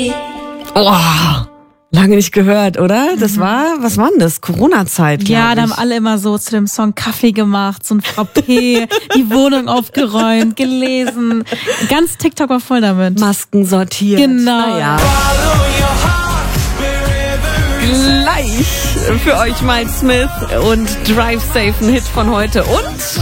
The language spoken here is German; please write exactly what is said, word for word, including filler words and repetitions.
Oh, lange nicht gehört, oder? Das war, was war denn das? Corona-Zeit, glaube ich. Ja, da haben alle immer so zu dem Song Kaffee gemacht, so ein Frappé, die Wohnung aufgeräumt, gelesen. Ganz TikTok war voll damit. Masken sortiert. Genau. Naja. Gleich für euch Miles Smith und Drive Safe, ein Hit von heute. Und